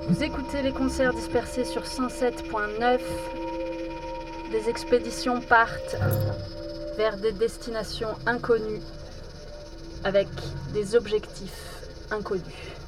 Vous écoutez les concerts dispersés sur 107.9. Des expéditions partent vers des destinations inconnues avec des objectifs inconnus.